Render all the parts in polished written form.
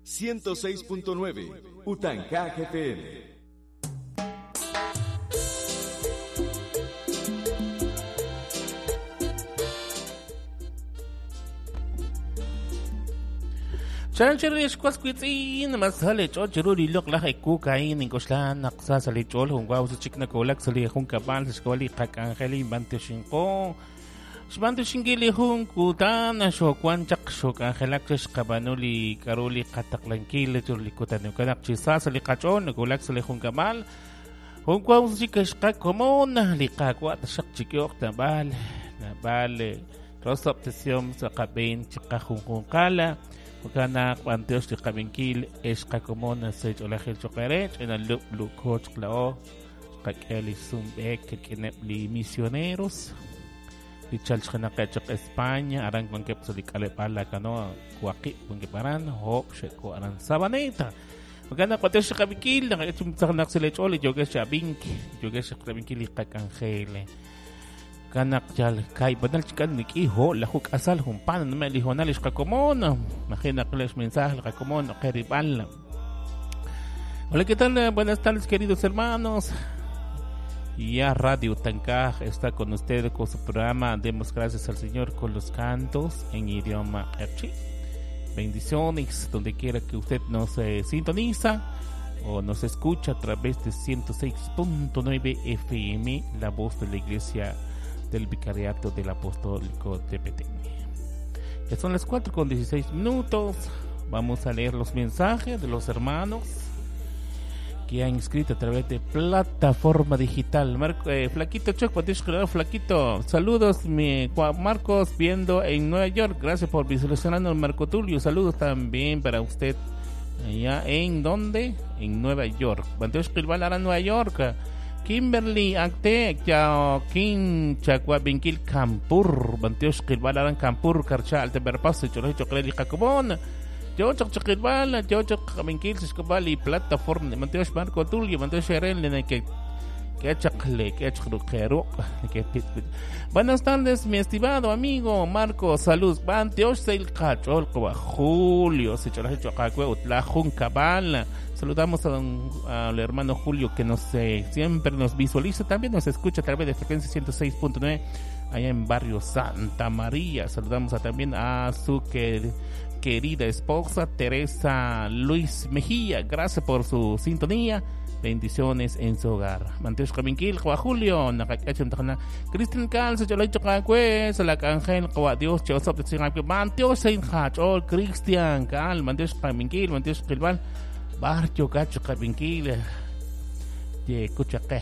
106.9 Utancá FM. Chancherish Quasquitin, Masale, Choruri look like a cocaine in Goslan, Naxas, Alichol, who was a chicken colac, Sali Hunkaban, Squali, Hakangeli, Bantishinko, Sbantishingi Hun, Kutan, Shokwan Chak Shok, Angelax, Cabanoli, Caroli, Kataklanki, Little Likutan, Chisas, Likachon, Golax, Hunkamal, Hunquas, Chikashka, Common, Likakwa, the Shak Chikok, Nabal, Cross up the Sium, Sakabin, Chikahun Kana Quantos de Cabinkil, Escacomona, Sage Olahil Chocaret, and a look coach Clao, Kakeli Sumbek, Kenepli Misioneros, Richard Hanakachak España, Aran con Kepsoli Calepala Canoa, Quaki, Pungiparan, Hope, Sheko, Aran Sabaneta. Magana Quatesh Cabinkil, Naxum Tarnaxelech Oli, Yogesh Abink, Yogesh Cabinkil, Kakangele. Kanak jal kay banal chikan niki ho la huk asal humpan na meli honalish kakomon imagina clash mensaje kakomon keribal. Hola, ¿qué tal? Buenas tardes, queridos hermanos. Ya Radio Utancá está con ustedes con su programa Demos gracias al Señor con los cantos en idioma Erchi. Bendiciones donde quiera que usted nos sintoniza o nos escucha a través de 106.9 FM, la voz de la Iglesia del Vicariato del Apostólico de Petén. Ya son las 4:16. Vamos a leer los mensajes de los hermanos que han escrito a través de plataforma digital. Flaquito Choc, Flaquito, saludos, Marcos, viendo en Nueva York. Gracias por visualizarnos, Marco Tulio. Saludos también para usted allá en ¿dónde? En Nueva York. Banteos Pilbal hará Nueva York. Kimberly Acte, ya King Chakwa Binkil Kampur, Banteos Kilbalaran Kampur, Karcha, Alteberpaso, Cholocho Creli Jacobón, yo Chakilbala, yo Binkil, Siscobali, plataforma, Banteos Marco Tulio, Banteos Sherel, que chakle, que chakruquero, que pit. Buenas tardes, mi estimado amigo Marco, salud, Banteos Seil Cachol, Julio, Sicholacho Jacue, Utla Juncabala. Saludamos al hermano Julio que siempre nos visualiza, también nos escucha a través de frecuencia 106.9 allá en barrio Santa María. Saludamos también a su querida esposa Teresa Luis Mejía. Gracias por su sintonía. Bendiciones en su hogar. Manteos Caminquil, Juan Julio, Nakakachum Tajana, Cristian Calzo, Cholocho Cacue, Salak Ángel, Juan Dios, Chosop de Singapur, Manteos Saint Hatch, all Cristian Cal, Manteos Caminquil, Manteos Kilbal. Barrio Gacho Cabinkil de Cuchaque.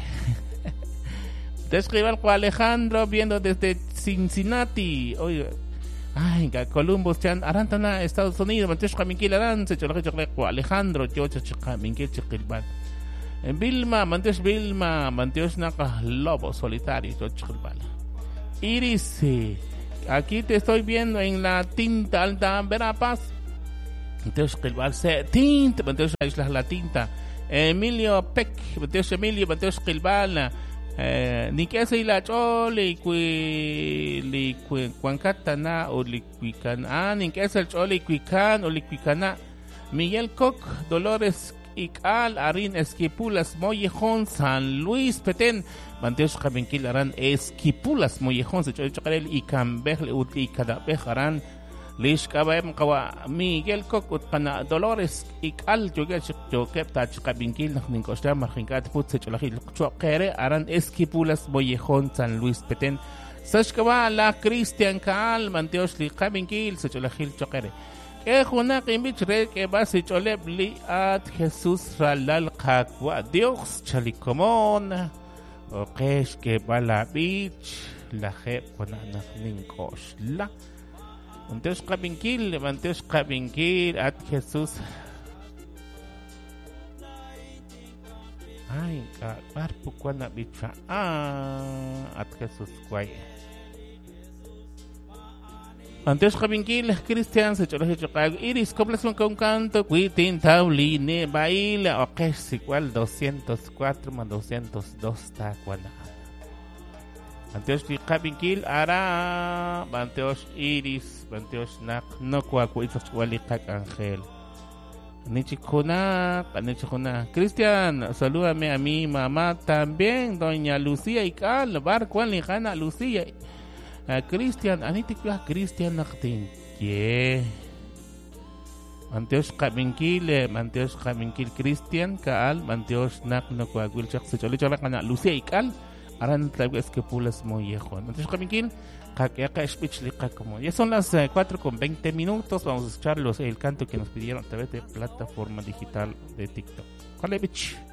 Describan Juan Alejandro viendo desde Cincinnati. Oye, ay, Columbus, Chan, Arantana, Estados Unidos, Manteos Cabinkil, Arance, Choloque, Juan Alejandro, Chocho Cabinkil, Chilban. En Vilma, Manteos Naka, Lobo Solitario, Chocho Chilban. Iris, aquí te estoy viendo en la Tinta Alta Verapaz. Entonces, Quilbal tinta, entonces Islas La Tinta. Emilio Peck, entonces Emilio, entonces Quilbal. Ni que se la chole, Cuancatana o Liquican, ni que es el chole, Cuican o Liquicana. Miguel Koch, Dolores Ical, Arin Esquipulas, Mollejón, San Luis Petén. Manteos Cabenquil harán Esquipulas, Mollejón, se chocarel y Camberle, y Cadabejarán. Lish Kabaem Kawa Miguel Cocut Pana Dolores Ical Joget Tach Cabinkil Ninkosha Marjinkat Putzecholahi Chokere Aran Esquipulas Boyejón San Luis Petén Sashkawa La Cristian Kaal Manteos Li Cabinkil Secholahil Chokere Junak Imbichre que Basicholeb Li at Jesús Ralal Kakwa Dios Chalicomon Okesh que Bala Beach La Jep Ponanak Ninkoshla Manteos Cabinkil, at Jesús. Ay, Barpucuana Bicha. At Jesús, guay. Manteos Cabinkil, Cristian, se cholo Iris, complación con canto, Quitin, Tauline, baila, ok, igual 204 más 202, tacuana. Manteos Cabinkil, Ara, Manteos Iris, Manteos Nak, no Cuacuitos, Walicac Ángel. Nichikuna. Cristian, salúdame a mi mamá también, doña Lucía Ikal, barco Lijana Lucía. Cristian, anitikla Cristian naktin. Manteos kaminkil Cristian kaal, manteos nak no kuagwil chak se chole chola kana Lucía Ikal, aran tlagues que pulas moyejon. Manteos kaminkil. Ya son las 4:20. Vamos a escuchar el canto que nos pidieron a través de plataforma digital de TikTok.